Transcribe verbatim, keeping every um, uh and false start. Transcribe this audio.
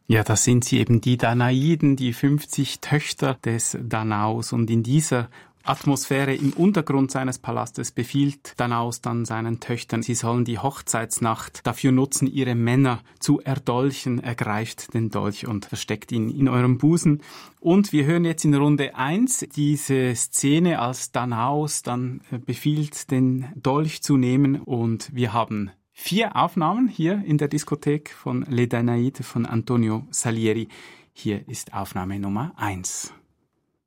Ja, das sind sie eben, die Danaiden, die fünfzig Töchter des Danaus. Und in dieser Atmosphäre im Untergrund seines Palastes befiehlt Danaus dann seinen Töchtern, sie sollen die Hochzeitsnacht dafür nutzen, ihre Männer zu erdolchen. Er greift den Dolch und versteckt ihn in eurem Busen. Und wir hören jetzt in Runde eins diese Szene, als Danaus dann befiehlt, den Dolch zu nehmen. Und wir haben vier Aufnahmen hier in der Diskothek von Les Danaïdes von Antonio Salieri. Hier ist Aufnahme Nummer eins.